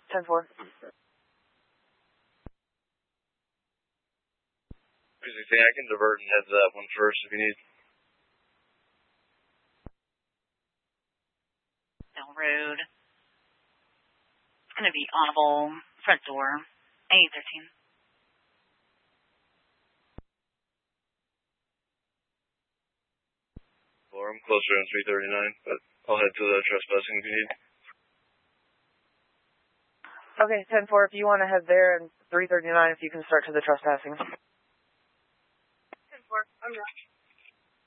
10-4. I can divert and head to that one first if you need. Bell Road. It's going to be audible, front door, A13. Or I'm closer on 339, but I'll head to the trespassing if you need. Okay, 10-4, if you want to head there, and 339 if you can start to the trespassing. 10-4, I'm not.